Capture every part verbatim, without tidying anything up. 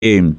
eh,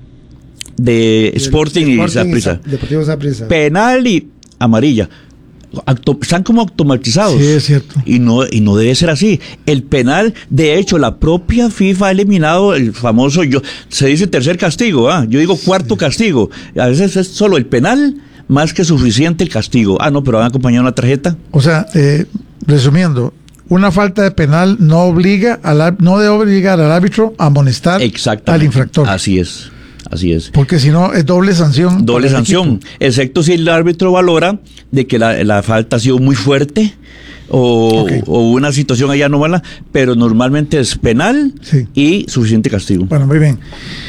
de Sporting, Sporting y Saprissa. Deportivo Saprissa. Penal y amarilla. Acto, están como automatizados. Sí, es cierto. Y no, y no debe ser así. El penal, de hecho, la propia FIFA ha eliminado el famoso, yo se dice tercer castigo, ¿ah? Yo digo cuarto sí. castigo. A veces es solo el penal más que suficiente el castigo. Ah, no, pero van acompañado una tarjeta. O sea, eh, resumiendo, una falta de penal no obliga al, no debe obligar al árbitro a amonestar al infractor. Así es. Así es. Porque si no, es doble sanción. Doble sanción, excepto si el árbitro valora de que la, la falta ha sido muy fuerte o, okay. o una situación allá anómala, pero normalmente es penal sí. y suficiente castigo. Bueno, muy bien.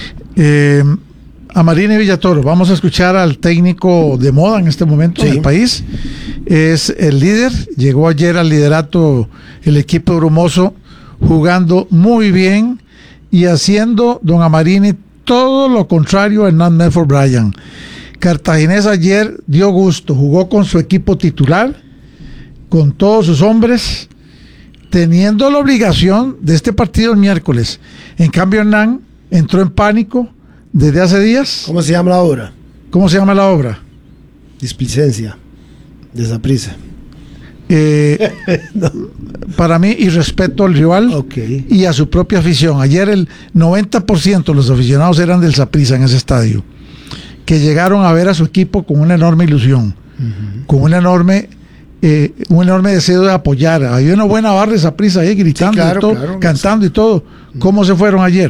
Eh, Amarini Villatoro, vamos a escuchar al técnico de moda en este momento sí. del país. Es el líder, llegó ayer al liderato el equipo brumoso, jugando muy bien y haciendo, don Amarini, todo lo contrario a Hernán Medford Bryan. Cartaginés ayer dio gusto, jugó con su equipo titular, con todos sus hombres, teniendo la obligación de este partido el miércoles. En cambio, Hernán entró en pánico desde hace días. ¿Cómo se llama la obra? ¿Cómo se llama la obra? Displicencia de Saprissa. Eh, no. Para mí, y respeto al rival okay. y a su propia afición. Ayer el noventa por ciento de los aficionados eran del Saprissa en ese estadio, que llegaron a ver a su equipo con una enorme ilusión, uh-huh. con una enorme eh, un enorme deseo de apoyar. Había una buena barra de Saprissa ahí gritando, sí, claro, y todo, claro, cantando sí. y todo. ¿Cómo se fueron ayer?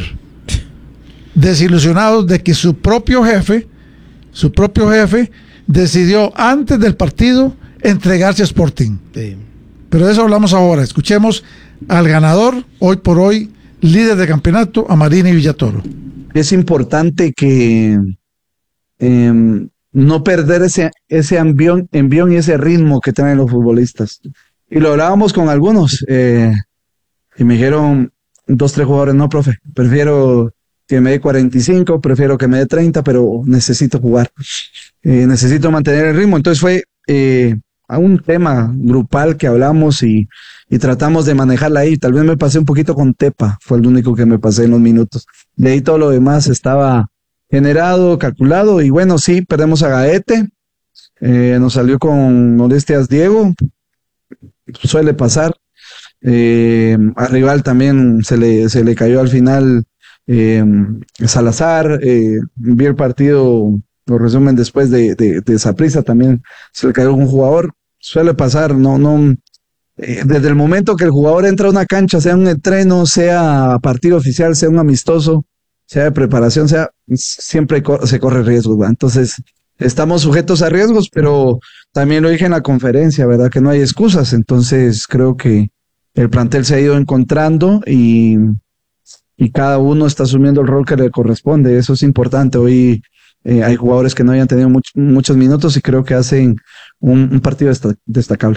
Desilusionados de que su propio jefe, su propio jefe decidió antes del partido entregarse a Sporting. Sí. Pero de eso hablamos ahora. Escuchemos al ganador, hoy por hoy, líder de campeonato, Amarini Villatoro. Es importante que eh, no perder ese, ese envión, envión y ese ritmo que traen los futbolistas. Y lo hablábamos con algunos, eh, y me dijeron, dos, tres jugadores, no, profe, prefiero que me dé cuarenta y cinco, prefiero que me dé treinta, pero necesito jugar. Eh, necesito mantener el ritmo. Entonces fue... Eh, a un tema grupal que hablamos y, y tratamos de manejarla ahí. Tal vez me pasé un poquito con Tepa, fue el único que me pasé en los minutos. De ahí todo lo demás estaba generado, calculado, y bueno, sí, perdemos a Gaete, eh, nos salió con molestias Diego, suele pasar, eh, a rival también se le, se le cayó al final eh, Salazar, eh, vi el partido... Lo resumen después de, de, de Saprissa, también se le cayó un jugador, suele pasar, no, no, eh, desde el momento que el jugador entra a una cancha, sea un entreno, sea partido oficial, sea un amistoso, sea de preparación, sea, siempre co- se corre riesgos, ¿verdad? Entonces, estamos sujetos a riesgos, pero también lo dije en la conferencia, ¿verdad? Que no hay excusas, entonces creo que el plantel se ha ido encontrando y, y cada uno está asumiendo el rol que le corresponde, eso es importante. Hoy Eh, hay jugadores que no hayan tenido much, muchos minutos y creo que hacen un, un partido desta- destacable.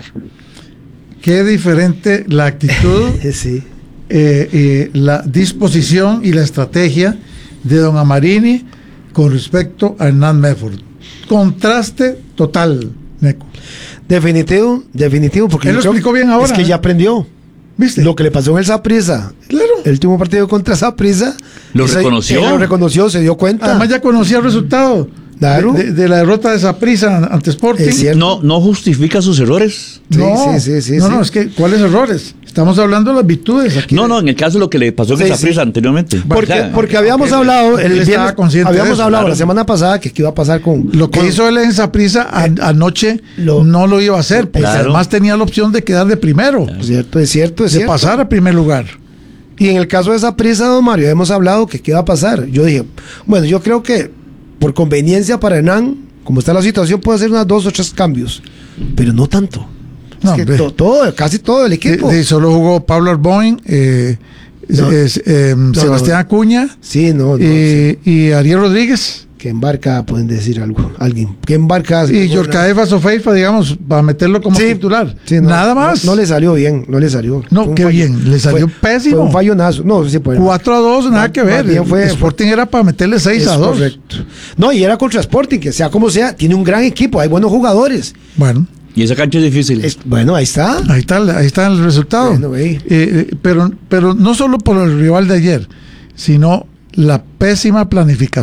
Qué diferente la actitud, sí. eh, eh, la disposición y la estrategia de don Amarini con respecto a Hernán Medford. Contraste total, Neco. Definitivo, definitivo, porque él lo explicó bien ahora. Es que ya aprendió. ¿Viste? Lo que le pasó en el Saprissa. Claro. El último partido contra Saprissa. Lo reconoció. Él lo reconoció, se dio cuenta. Además ya conocía el resultado. Claro. De, de, de la derrota de Saprissa ante Sporting. No, no justifica sus errores. No, sí, sí, sí, no, sí. no, es que ¿cuáles errores? Estamos hablando de las virtudes aquí. No, no, en el caso de lo que le pasó con sí, Saprissa sí. anteriormente. Porque, o sea, porque habíamos okay, hablado, el viernes, habíamos eso, hablado claro. la semana pasada que qué iba a pasar con lo que con, hizo él en Saprissa a, anoche lo, no lo iba a hacer, porque claro. además tenía la opción de quedar de primero. Claro. Es cierto, es cierto, es de cierto. pasar a primer lugar. Y en el caso de Saprissa, don Mario, hemos hablado que qué va a pasar. Yo dije, bueno, yo creo que por conveniencia para Hernán, como está la situación, puede hacer unas dos o tres cambios, pero no tanto. No, es que to, todo, casi todo el equipo. Sí, solo jugó Pablo Arboin, eh, no, es, eh, no, Sebastián no. Acuña sí, no, no, y, sí. y Ariel Rodríguez. Que embarca, pueden decir algo, alguien. Que embarca. Y Yorcaeva Sofeifa, digamos, para meterlo como sí, titular. Sí, no, Nada más. No, no le salió bien, no le salió. No, qué fallo, bien, le salió fue, pésimo. Fue un fallonazo. No, sí, pues, cuatro a dos, nada que ver. Fue, Sporting era para meterle seis a dos. Correcto. No, y era contra Sporting, que sea como sea, tiene un gran equipo, hay buenos jugadores. Bueno. Y esa cancha es difícil. Es, bueno, ahí está. Ahí está, ahí está el resultado. Bueno, eh, eh, pero, pero no solo por el rival de ayer, sino la pésima planificación.